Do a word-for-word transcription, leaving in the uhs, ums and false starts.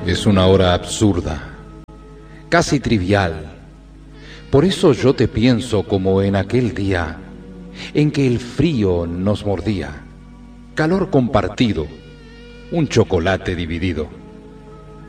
Es una hora absurda, casi trivial. Por eso yo te pienso como en aquel día en que el frío nos mordía, calor compartido, un chocolate dividido.